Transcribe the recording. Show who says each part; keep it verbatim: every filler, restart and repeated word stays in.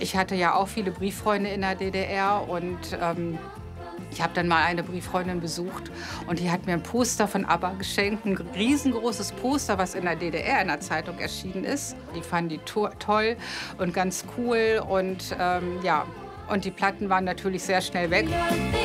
Speaker 1: Ich hatte ja auch viele Brieffreunde in der D D R und ähm, ich habe dann mal eine Brieffreundin besucht und die hat mir ein Poster von ABBA geschenkt, ein riesengroßes Poster, was in der D D R in der Zeitung erschienen ist. Die fanden die to toll und ganz cool und ähm, ja, und die Platten waren natürlich sehr schnell weg.